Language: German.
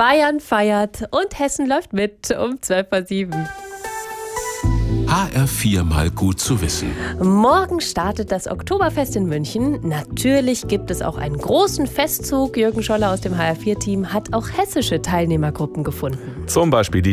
Bayern feiert und Hessen läuft mit um 12:07 Uhr. HR4 mal gut zu wissen. Morgen startet das Oktoberfest in München. Natürlich gibt es auch einen großen Festzug. Jürgen Scholler aus dem HR4-Team hat auch hessische Teilnehmergruppen gefunden. Zum Beispiel die